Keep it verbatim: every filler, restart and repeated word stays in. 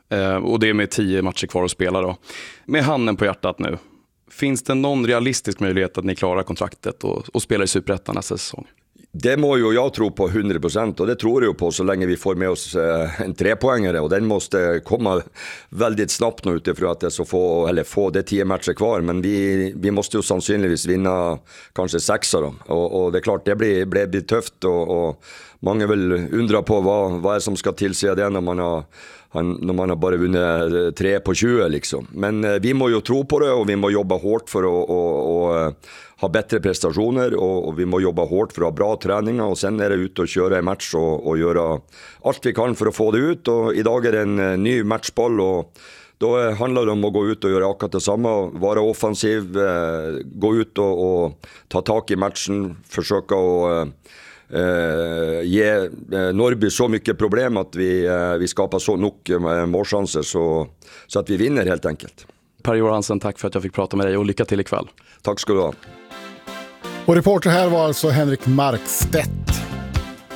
Eh, och det är med tio matcher kvar att spela då. Med handen på hjärtat nu. Finns det någon realistisk möjlighet att ni klarar kontraktet och, och spelar i Superettan nästa säsong? Det må ju jag tro på hundra procent, och det tror jag på så länge vi får med oss en trepoängare, och den måste komma väldigt snabbt nu utifrån att det så få, eller få det tio matcher kvar, men vi, vi måste ju sannsynligvis vinna kanske sexa då, och, och det är klart det blir, blir, blir tufft, och, och många vill undra på vad, vad är som ska tillse det när man har Han, när man har bara vunnit tre på tjugo liksom. Men eh, vi må ju tro på det, och vi må jobba hårt för att och, och, ha bättre prestationer, och, och vi må jobba hårt för att ha bra träningar, och sen är det ut och köra en match och, och göra allt vi kan för att få det ut. Och idag är det en uh, ny matchboll, och då handlar det om att gå ut och göra akkurat detsamma, vara offensiv, uh, gå ut och, och ta tag i matchen, försöka och uh, Uh, ge uh, Norrby så mycket problem att vi, uh, vi skapar så nog uh, målchanser så, så att vi vinner helt enkelt. Per Johansen, tack för att jag fick prata med dig, och lycka till ikväll. Tack ska du ha. Och reporter här var alltså Henrik Markstedt.